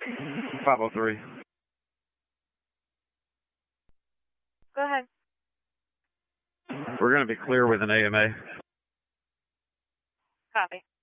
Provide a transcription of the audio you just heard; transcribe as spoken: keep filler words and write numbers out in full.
five oh three. Go ahead. We're going to be clear with an A M A. Copy.